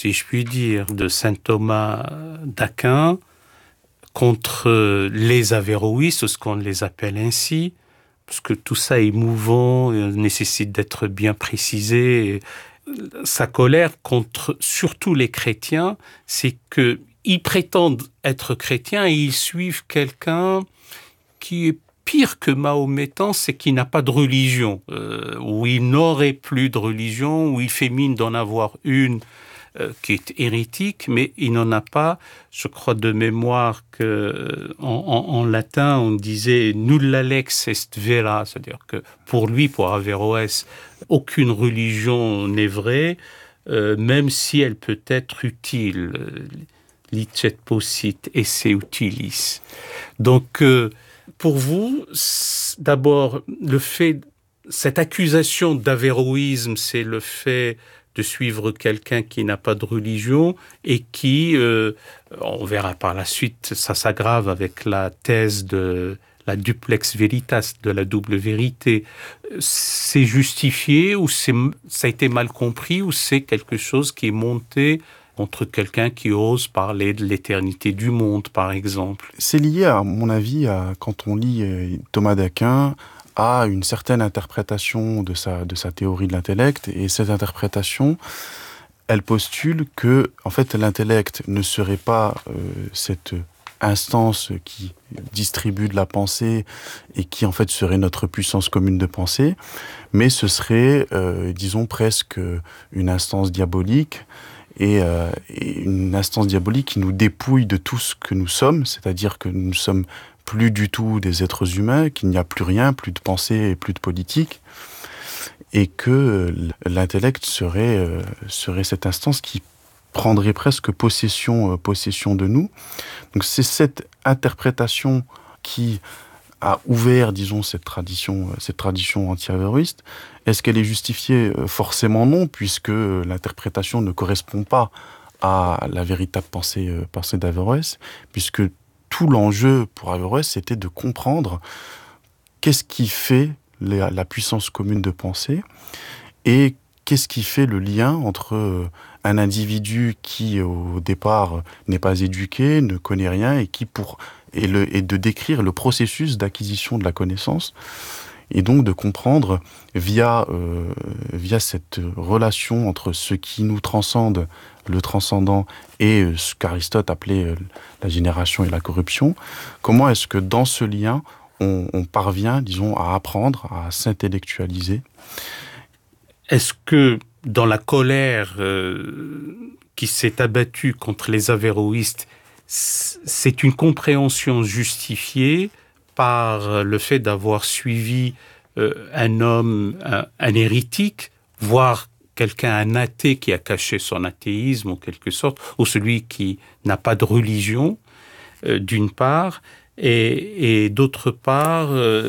si je puis dire, de saint Thomas d'Aquin contre les avéroïstes, ce qu'on les appelle ainsi, parce que tout ça est émouvant, nécessite d'être bien précisé. Sa colère contre surtout les chrétiens, c'est qu'ils prétendent être chrétiens et ils suivent quelqu'un qui est pire que mahométan, c'est qu'il n'a pas de religion, où il n'aurait plus de religion, où il fait mine d'en avoir une qui est hérétique, mais il n'en a pas. Je crois de mémoire en latin, on disait nulla lex est vera, c'est-à-dire que pour lui, pour Averroès, aucune religion n'est vraie, même si elle peut être utile. Licet possit esse utilis. Donc, pour vous, d'abord, cette accusation d'avéroïsme, c'est le fait de suivre quelqu'un qui n'a pas de religion et qui, on verra par la suite, ça s'aggrave avec la thèse de la duplex veritas, de la double vérité. C'est justifié ou ça a été mal compris ou c'est quelque chose qui est monté contre quelqu'un qui ose parler de l'éternité du monde, par exemple? C'est lié, à mon avis, quand on lit Thomas d'Aquin, à une certaine interprétation de sa théorie de l'intellect. Et cette interprétation, elle postule que, en fait, l'intellect ne serait pas cette instance qui distribue de la pensée et qui, en fait, serait notre puissance commune de pensée, mais ce serait, disons, presque une instance diabolique, et une instance diabolique qui nous dépouille de tout ce que nous sommes, c'est-à-dire que nous ne sommes plus du tout des êtres humains, qu'il n'y a plus rien, plus de pensée et plus de politique, et que l'intellect serait cette instance qui prendrait presque possession de nous. Donc c'est cette interprétation qui a ouvert, disons, cette tradition anti-avéroïste. Est-ce qu'elle est justifiée? Forcément non, puisque l'interprétation ne correspond pas à la véritable pensée d'Averroès, puisque tout l'enjeu pour Averroès, c'était de comprendre qu'est-ce qui fait la puissance commune de pensée et qu'est-ce qui fait le lien entre un individu qui, au départ, n'est pas éduqué, ne connaît rien et de décrire le processus d'acquisition de la connaissance et donc de comprendre via cette relation entre ce qui nous transcende, le transcendant, et ce qu'Aristote appelait la génération et la corruption, comment est-ce que dans ce lien, on parvient, disons, à apprendre, à s'intellectualiser. Est-ce que dans la colère qui s'est abattue contre les avéroïstes, c'est une compréhension justifiée par le fait d'avoir suivi un homme, un hérétique, voire quelqu'un, un athée qui a caché son athéisme en quelque sorte, ou celui qui n'a pas de religion, d'une part, et d'autre part,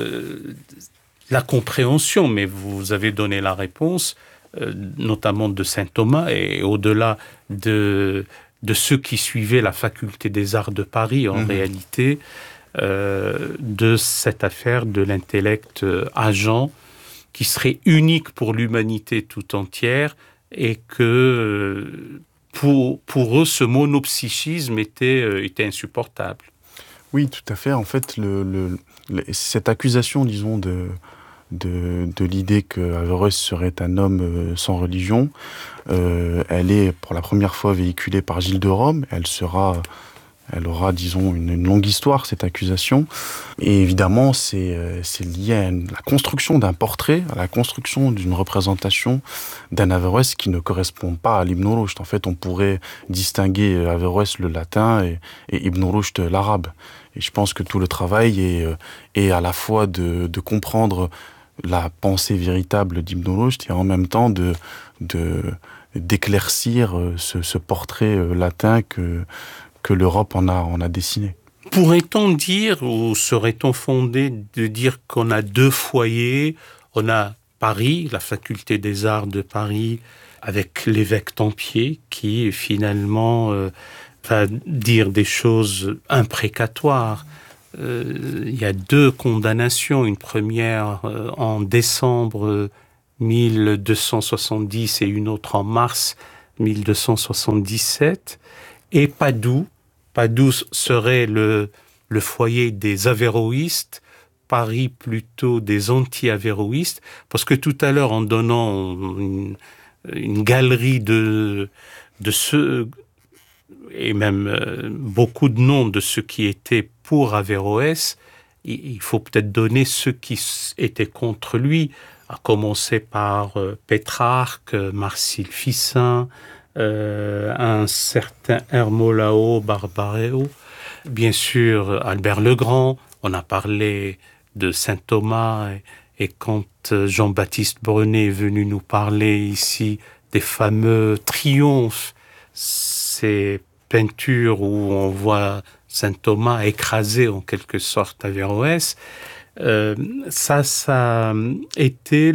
la compréhension, mais vous avez donné la réponse, notamment de saint Thomas, et au-delà de ceux qui suivaient la faculté des arts de Paris, en réalité, de cette affaire de l'intellect agent qui serait unique pour l'humanité tout entière et que pour eux, ce monopsychisme était insupportable. Oui, tout à fait. En fait, cette accusation, disons, de l'idée qu'Averroès serait un homme sans religion, elle est pour la première fois véhiculée par Gilles de Rome. Elle aura, disons, une longue histoire, cette accusation. Et évidemment, c'est lié à la construction d'un portrait, à la construction d'une représentation d'un Averroès qui ne correspond pas à l'Ibn Rushd. En fait, on pourrait distinguer Averroès le latin et Ibn Rushd l'arabe. Et je pense que tout le travail est à la fois de comprendre la pensée véritable d'Ibn Rushd et en même temps d'éclaircir ce portrait latin que l'Europe en a dessiné. Pourrait-on dire, ou serait-on fondé de dire qu'on a deux foyers? On a Paris, la faculté des arts de Paris, avec l'évêque Tempier, qui finalement va dire des choses imprécatoires. Il y a deux condamnations, une première en décembre 1270 et une autre en mars 1277, et Padoue. Padoue serait le foyer des avéroïstes, Paris plutôt des anti-avéroïstes, parce que tout à l'heure, en donnant une galerie de ceux, et même beaucoup de noms de ceux qui étaient pour Averroès, il faut peut-être donner ceux qui étaient contre lui, à commencer par Pétrarque, Marcille Ficin, un certain Hermolao Barbaréo, bien sûr Albert le Grand. On a parlé de saint Thomas, et quand Jean-Baptiste Brenet est venu nous parler ici des fameux triomphes, ces peintures où on voit saint Thomas écrasé en quelque sorte Averroès, ça a été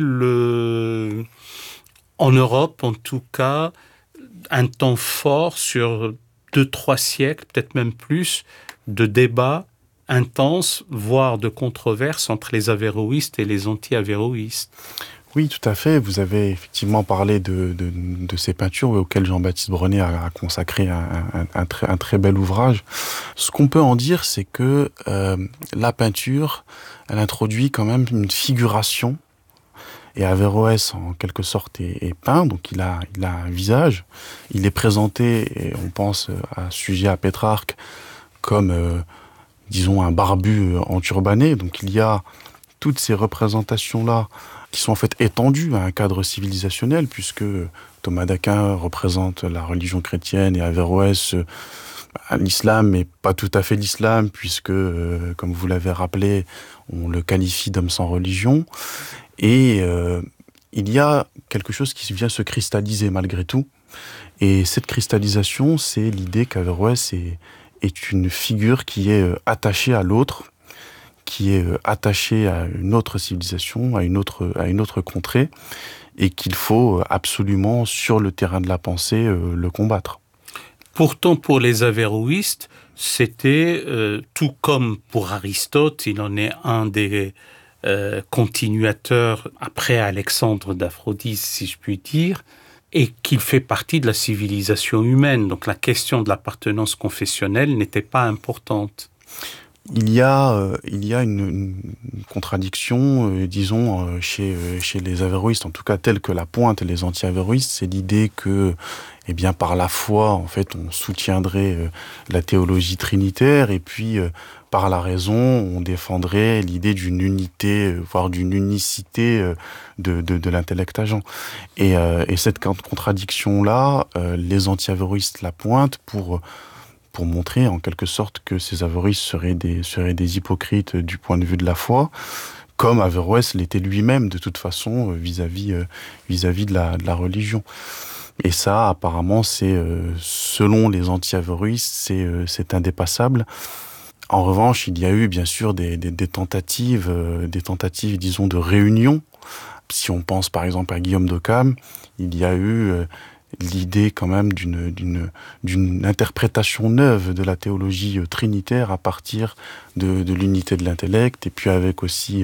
en Europe en tout cas, un temps fort sur 2-3 siècles, peut-être même plus, de débats intenses, voire de controverses entre les avéroïstes et les anti-avéroïstes. Oui, tout à fait. Vous avez effectivement parlé de ces peintures auxquelles Jean-Baptiste Brenet a consacré un très bel ouvrage. Ce qu'on peut en dire, c'est que la peinture, elle introduit quand même une figuration. Et Averroès, en quelque sorte, est peint, donc il a un visage. Il est présenté, et on pense à ce sujet à Pétrarque, comme, disons, un barbu enturbané. Donc il y a toutes ces représentations-là qui sont en fait étendues à un cadre civilisationnel, puisque Thomas d'Aquin représente la religion chrétienne et Averroès l'islam, mais pas tout à fait l'islam, puisque, comme vous l'avez rappelé, on le qualifie d'homme sans religion. Et il y a quelque chose qui vient se cristalliser malgré tout. Et cette cristallisation, c'est l'idée qu'Averroès est une figure qui est attachée à l'autre, qui est attachée à une autre civilisation, à une autre contrée, et qu'il faut absolument, sur le terrain de la pensée, le combattre. Pourtant, pour les avéroïstes, c'était, tout comme pour Aristote, il en est un des continuateur après Alexandre d'Aphrodise, si je puis dire, et qu'il fait partie de la civilisation humaine. Donc la question de l'appartenance confessionnelle n'était pas importante. Il y a une contradiction, disons, chez les avéroïstes, en tout cas telle que la pointe les anti-avéroïstes, c'est l'idée que, eh bien, par la foi, en fait, on soutiendrait la théologie trinitaire, et puis par la raison, on défendrait l'idée d'une unité, voire d'une unicité de l'intellect agent. Et cette contradiction-là, les anti-avéroïstes la pointent pour montrer en quelque sorte que ces avéroïstes seraient des hypocrites du point de vue de la foi, comme Averroès l'était lui-même de toute façon vis-à-vis de la religion. Et ça, apparemment, c'est selon les anti-avéroïstes, c'est indépassable. En revanche, il y a eu bien sûr des tentatives, disons, de réunion. Si on pense par exemple à Guillaume d'Occam, il y a eu l'idée quand même d'une interprétation neuve de la théologie trinitaire à partir de l'unité de l'intellect, et puis avec aussi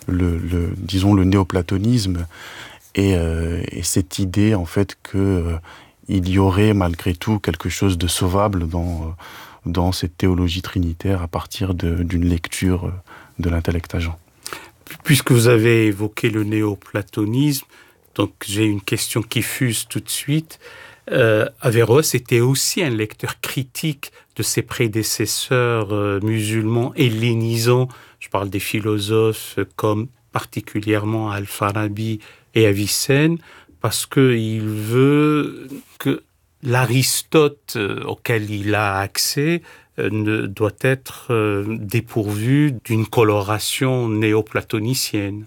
disons, le néoplatonisme, et cette idée en fait que il y aurait malgré tout quelque chose de sauvable dans cette théologie trinitaire à partir d'une lecture de l'intellect agent. Puisque vous avez évoqué le néoplatonisme, donc j'ai une question qui fuse tout de suite. Averroès était aussi un lecteur critique de ses prédécesseurs musulmans hellénisants. Je parle des philosophes comme particulièrement Al-Farabi et Avicenne, parce qu'il veut que l'Aristote auquel il a accès ne doit être dépourvu d'une coloration néoplatonicienne.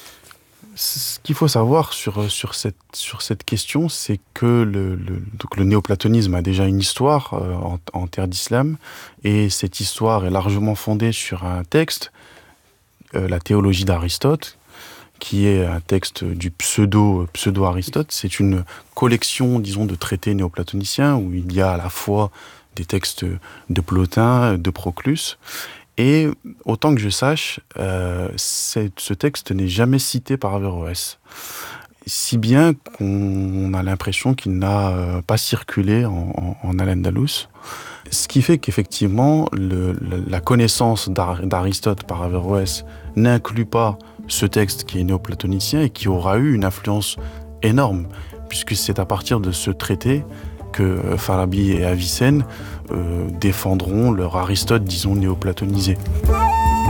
Ce qu'il faut savoir sur cette question, c'est que donc le néoplatonisme a déjà une histoire en terre d'islam, et cette histoire est largement fondée sur un texte, la théologie d'Aristote, qui est un texte du pseudo-Aristote. C'est une collection, disons, de traités néoplatoniciens où il y a à la fois des textes de Plotin, de Proclus. Et autant que je sache, ce texte n'est jamais cité par Averroès. si bien qu'on a l'impression qu'il n'a pas circulé en Al-Andalus. Ce qui fait qu'effectivement, la connaissance d'Aristote par Averroès n'inclut pas ce texte qui est néoplatonicien et qui aura eu une influence énorme, puisque c'est à partir de ce traité que Farabi et Avicenne défendront leur Aristote, disons, néoplatonisé.